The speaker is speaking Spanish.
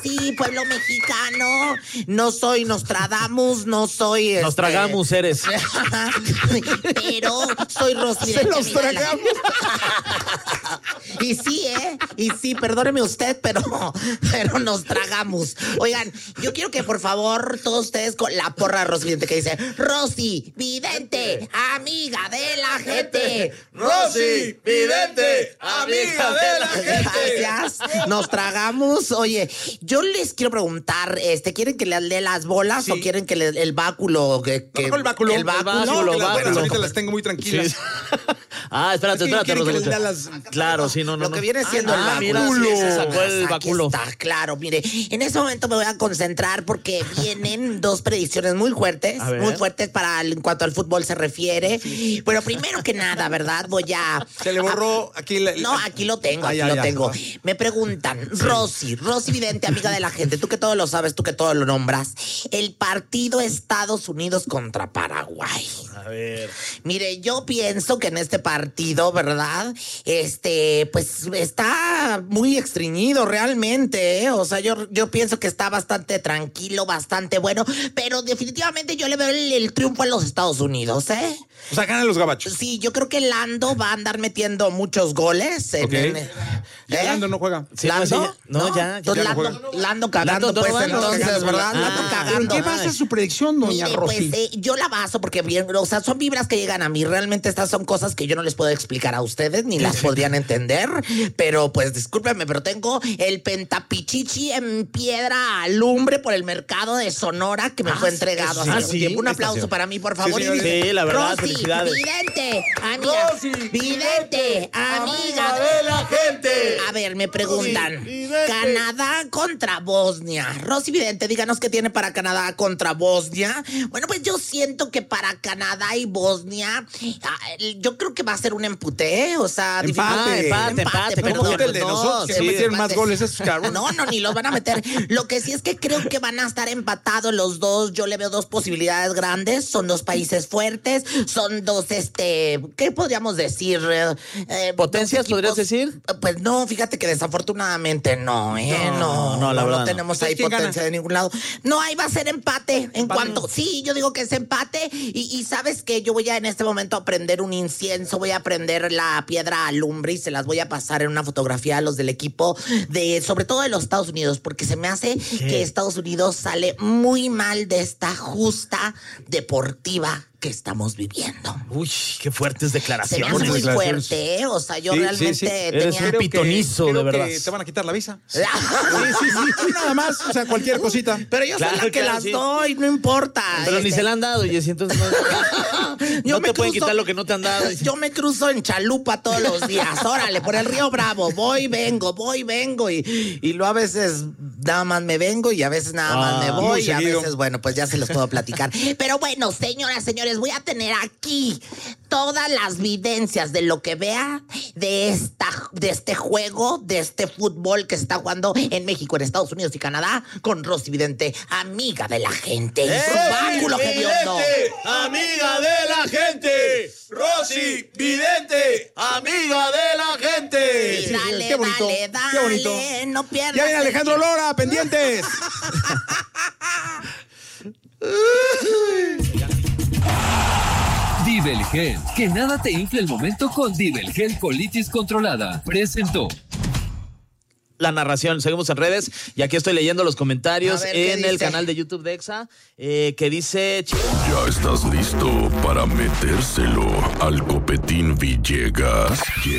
sí, pueblo mexicano. No soy Nostradamus, no soy... Nos tragamos, eres. Pero soy Rosy. Se los tragamos. Y sí, y sí, perdóneme usted, pero nos tragamos. Oigan, yo quiero que por favor todos ustedes con la porra de Rosy Vidente que dice: Rosy Vidente, amiga de la gente. Rosy Vidente, amiga de la gente. Gracias, nos tragamos. Oye, yo les quiero preguntar, ¿quieren que les dé las bolas o quieren que el báculo? No, el báculo. El báculo. No, las ahorita las tengo muy tranquilas. Sí. Espérate, Rosy. Claro, sí, no. Lo que viene siendo el mira, báculo. sí, se sacó el báculo. Aquí está, claro. Mire, en ese momento me voy a concentrar porque vienen dos predicciones muy fuertes para en cuanto al fútbol se refiere. Sí. Bueno, primero que nada, ¿verdad? Se le borró aquí. No, aquí lo tengo, tengo. Me preguntan, Rosy Vidente, amiga de la gente, tú que todo lo sabes, tú que todo lo nombras, el partido Estados Unidos contra Paraguay. A ver. Mire, yo pienso que en este partido, ¿verdad? Pues está muy extrañido realmente, ¿eh? O sea, yo pienso que está bastante tranquilo, bastante bueno, pero definitivamente yo le veo el triunfo a los Estados Unidos, ¿eh? O sea, ganan los gabachos. Sí, yo creo que Lando va a andar metiendo muchos goles. Lando no juega. Sí, ¿Lando? Ya Lando cagando, Lando, pues Lando, entonces, ¿verdad? Lando cagando. ¿En qué basa su predicción, doña Rosy? Pues yo la baso porque bien, o sea, son vibras que llegan a mí. Realmente estas son cosas que yo no les puedo explicar a ustedes, ni las podrían entender. Pero pues discúlpenme, pero tengo el pentapichichi en piedra alumbre por el mercado de Sonora que me fue entregado hace un tiempo. Un aplauso para mí, por favor. Sí, la verdad, Rosy felicidades. Vidente, amiga. Rosy Vidente, amiga de la gente. A ver, me preguntan, Canadá contra Bosnia. Rosy Vidente, díganos qué tiene para Canadá contra Bosnia. Bueno, pues yo siento que para Canadá y Bosnia, yo creo que va a ser un empute, o sea... Empate. Perdón, el de nosotros, que metieron más goles esos cabrones. No, ni los van a meter. Lo que sí es que creo que van a estar empatados los dos. Yo le veo dos posibilidades grandes. Son dos países fuertes, son dos, ¿qué podríamos decir? ¿Potencias, podrías decir? Pues no, fíjate que desafortunadamente no, la verdad no tenemos ahí potencia de ningún lado. No, ahí va a ser empate. Sí, yo digo que es empate. Y sabes que yo voy a en este momento a prender un incienso, voy a prender la piedra alumbre y se las voy a pasar en una fotografía a los del equipo sobre todo de los Estados Unidos, porque se me hace que Estados Unidos sale muy mal de esta justa deportiva que estamos viviendo. Uy, qué fuertes declaraciones. Se me hace muy fuerte, ¿eh? O sea, yo realmente eres un pitonizo, de verdad. Te van a quitar la visa. Sí. Nada más, o sea, cualquier cosita. Pero yo soy la que las doy, no importa. Pero ni se la han dado, y entonces no te pueden quitar lo que no te han dado. Yo me cruzo en chalupa todos los días. Órale, por el Río Bravo. Voy, vengo. Y luego a veces nada más me vengo y a veces nada más me voy. Y a veces, bueno, pues ya se los puedo platicar. Pero bueno, señores, voy a tener aquí todas las videncias de lo que vea de este juego, de este fútbol que se está jugando en México, en Estados Unidos y Canadá, con Rosy Vidente, amiga de la gente. Y su báculo que Dios no. Amiga de la gente. Rosy Vidente, amiga de la gente. Sí, dale, qué bonito. Dale, qué bonito. No pierdas. Ya viene Alejandro Lora, pendientes. Divelgel, que nada te infle el momento con Divelgel Colitis Controlada. Presentó la narración. Seguimos en redes y aquí estoy leyendo los comentarios en el canal de YouTube de Exa que dice... ¿Ya estás listo para metérselo al Copetín Villegas?